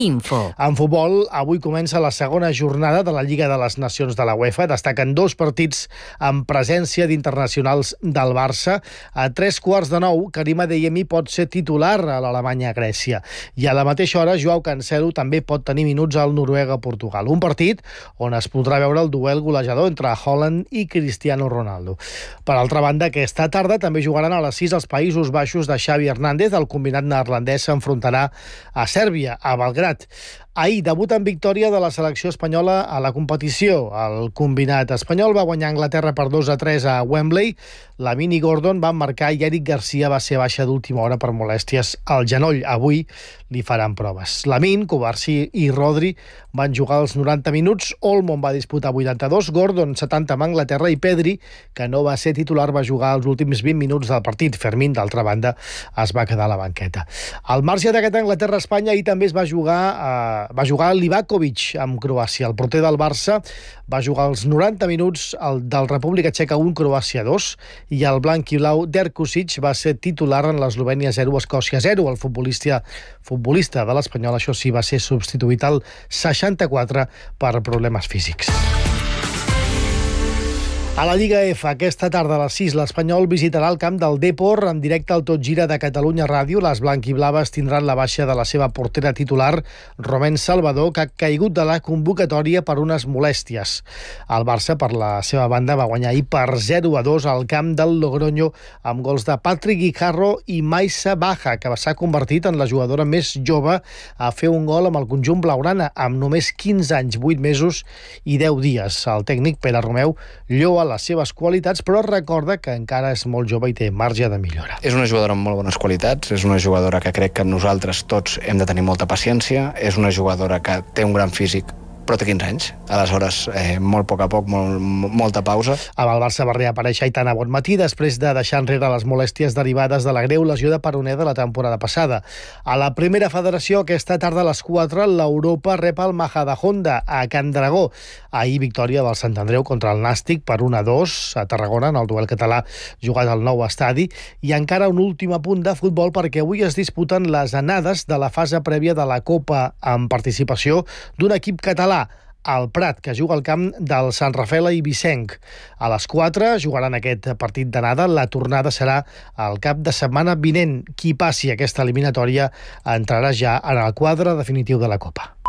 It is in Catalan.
Info. En futbol, avui comença la segona jornada de la Lliga de les Nacions de la UEFA. Destaquen 2 partits amb presència d'internacionals del Barça. A 8:45, Karim Adeyemi pot ser titular a l'Alemanya-Grècia. I a la mateixa hora, Joao Cancelo també pot tenir minuts al Noruega-Portugal. Un partit on es podrà veure el duel golejador entre Haaland i Cristiano Ronaldo. Per altra banda, aquesta tarda també jugaran a les 6 als Països Baixos de Xavi Hernández. El combinat neerlandès s'enfrontarà a Sèrbia, a Belgrad. Ahir, debut en victòria de la selecció espanyola a la competició. El combinat espanyol va guanyar Anglaterra per 2-3 a Wembley. Lamine i Gordon van marcar i Eric Garcia va ser baixa d'última hora per molèsties al genoll. Avui li faran proves. Lamine, Cubarsí i Rodri van jugar els 90 minuts. Olmo va disputar 82, Gordon 70 amb Anglaterra i Pedri, que no va ser titular, va jugar els últims 20 minuts del partit. Fermín, d'altra banda, es va quedar a la banqueta. Al marge d'aquest Anglaterra-Espanya, ahir també es va jugar Livakovic amb Croàcia. El porter del Barça va jugar els 90 minuts del República Txeca 1, Croàcia 2, i el blanc i blau Derkusic va ser titular en l'Eslovènia 0, Escòcia 0. El futbolista de l'Espanyol, això sí, va ser substituït al 64 per problemes físics. A la Lliga F, aquesta tarda a les 6, l'Espanyol visitarà el camp del Depor en directe al Tot Gira de Catalunya Ràdio. Les blanquiblaves tindran la baixa de la seva portera titular, Romain Salvador, que ha caigut de la convocatòria per unes molèsties. El Barça, per la seva banda, va guanyar ahir per 0-2 al camp del Logroño amb gols de Patrick Guijarro i Maisa Baja, que s'ha convertit en la jugadora més jove a fer un gol amb el conjunt blaugrana, amb només 15 anys, 8 mesos i 10 dies. El tècnic Pere Romeu lloa les seves qualitats, però recorda que encara és molt jove i té marge de millora. És una jugadora amb molt bones qualitats, és una jugadora que crec que nosaltres tots hem de tenir molta paciència, és una jugadora que té un gran físic, però té 15 anys. Aleshores, molt a poc, molta pausa. Amb el Barça va reaparèixer Aitana Bonmatí després de deixar enrere les molèsties derivades de la greu lesió de peroné de la temporada passada. A la primera federació, aquesta tarda a les 4, l'Europa rep el Majadahonda a Can Dragó. Ahir, victòria del Sant Andreu contra el Nàstic per 1-2 a Tarragona, en el duel català jugat al nou estadi. I encara un últim apunt de futbol, perquè avui es disputen les anades de la fase prèvia de la Copa amb participació d'un equip català, al Prat, que juga al camp del Sant Rafael i Vicenc. A les 4 jugaran aquest partit d'anada. La tornada serà al cap de setmana vinent. Qui passi aquesta eliminatòria entrarà ja en el quadre definitiu de la Copa.